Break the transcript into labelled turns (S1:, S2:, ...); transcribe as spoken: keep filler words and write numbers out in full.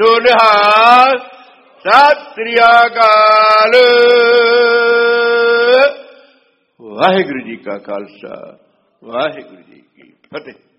S1: ਸੋ ਨਿਹਾਲ। ਸਤਿ ਸ੍ਰੀ ਅਕਾਲ। ਵਾਹਿਗੁਰੂ ਜੀ ਕਾ ਖਾਲਸਾ, ਵਾਹਿਗੁਰੂ ਜੀ ਕੀ ਫਤਿਹ।